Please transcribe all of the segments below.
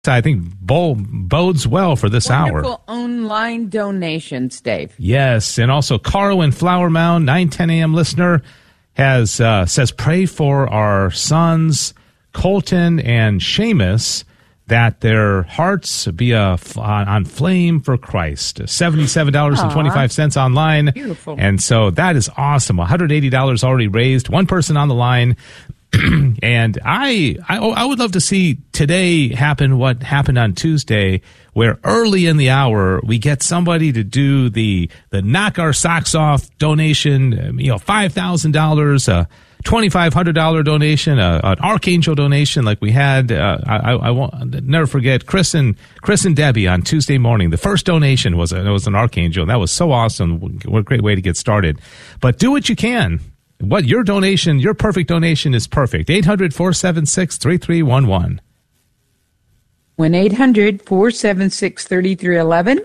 I think bodes well for this hour. Wonderful online donations, Dave. Yes, and also Carl in Flower Mound, 9:10 a.m. listener, says pray for our sons Colton and Seamus that their hearts be on flame for Christ. $77.25 online. Beautiful. And so that is awesome. $180 already raised. One person on the line. And I would love to see today happen what happened on Tuesday, where early in the hour we get somebody to do the knock our socks off donation, $5,000, $2,500 donation, an Archangel donation like we had. I won't never forget Chris and Debbie on Tuesday morning. The first donation was an Archangel. That was so awesome. What a great way to get started. But do what you can. What your perfect donation is perfect. 800-476-3311. 1-800-476-3311.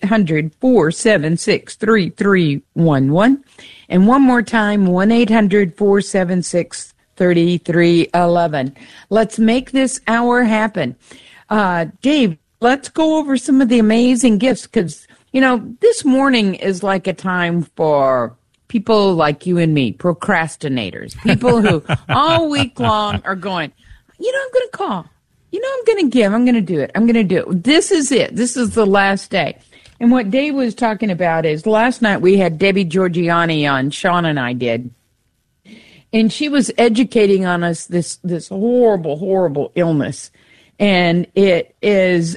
800-476-3311. And one more time, 1-800-476-3311. Let's make this hour happen. Dave, let's go over some of the amazing gifts because, this morning is like a time for people like you and me, procrastinators, people who all week long are going, I'm going to call. I'm going to give. I'm going to do it. I'm going to do it. This is it. This is the last day. And what Dave was talking about is last night we had Debbie Georgianni on, Sean and I did. And she was educating on us this horrible, horrible illness. And it is,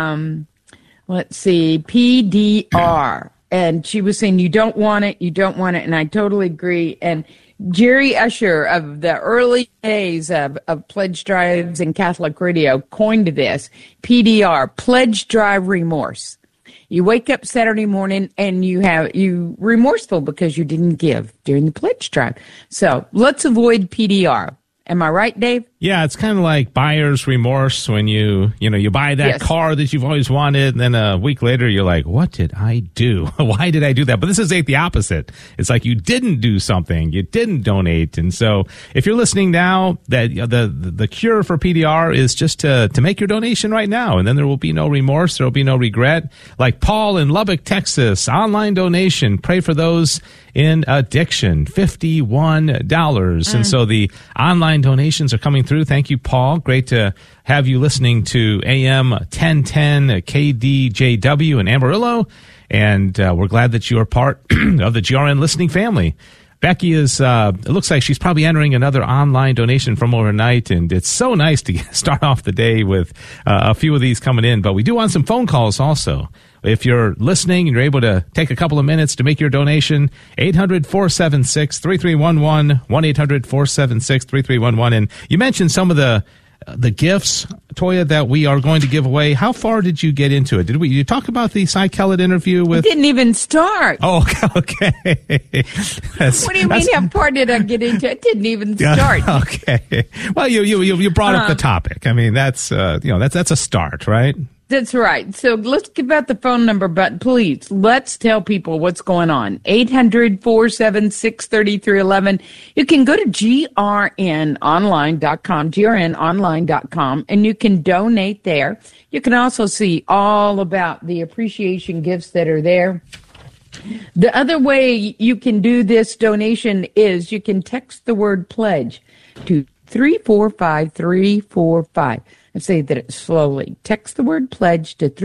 PDR. And she was saying, you don't want it. And I totally agree. And Jerry Usher of the early days of Pledge Drives and Catholic Radio coined this, PDR, Pledge Drive Remorse. You wake up Saturday morning and you remorseful because you didn't give during the Pledge Drive. So let's avoid PDR. Am I right, Dave? Yeah, it's kind of like buyer's remorse when you buy that car that you've always wanted, and then a week later you're like, what did I do? Why did I do that? But this is the opposite. It's like you didn't do something. You didn't donate. And so if you're listening now, that the cure for PDR is just to make your donation right now, and then there will be no remorse. There will be no regret. Like Paul in Lubbock, Texas, online donation. Pray for those in addiction, $51. And so the online donations are coming through. Thank you, Paul. Great to have you listening to AM 1010 KDJW in Amarillo. And we're glad that you are part of the GRN listening family. Becky is, it looks like she's probably entering another online donation from overnight, and it's so nice to start off the day with a few of these coming in. But we do want some phone calls also. If you're listening and you're able to take a couple of minutes to make your donation, 800-476-3311, 1-800-476-3311. And you mentioned some of the gifts, Toya, that we are going to give away. How far did you get into it? Did you talk about the Cy Kellett interview with? It didn't even start. Oh, okay. What do you mean? How far did I get into it? It didn't even start. Okay. Well, you brought up the topic. I mean, that's that's a start, right? That's right. So let's give out the phone number, but please, let's tell people what's going on. 800-476-3311. You can go to grnonline.com, and you can donate there. You can also see all about the appreciation gifts that are there. The other way you can do this donation is you can text the word pledge to 345-345. And say that slowly. Text the word pledge to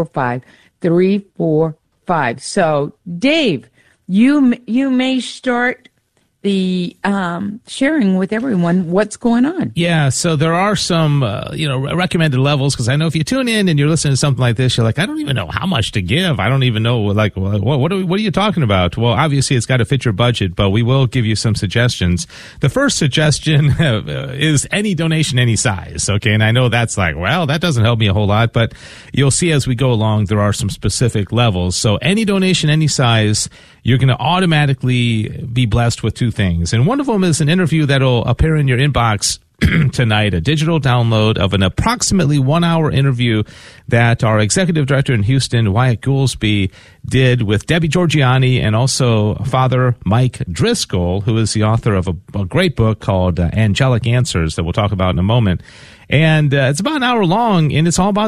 345-345. So, Dave, you may start the sharing with everyone what's going on. Yeah, so there are some recommended levels, because I know if you tune in and you're listening to something like this, you're like, I don't even know how much to give. I don't even know, like, what are you talking about? Well, obviously it's got to fit your budget, but we will give you some suggestions. The first suggestion is any donation, any size. Okay, and I know that's like, well, that doesn't help me a whole lot, but you'll see as we go along there are some specific levels. So any donation, any size, you're going to automatically be blessed with two things. And one of them is an interview that'll appear in your inbox tonight, a digital download of an approximately 1 hour interview that our executive director in Houston, Wyatt Goolsby, did with Debbie Georgianni and also Father Mike Driscoll, who is the author of a great book called Angelic Answers that we'll talk about in a moment. And it's about an hour long, and it's all about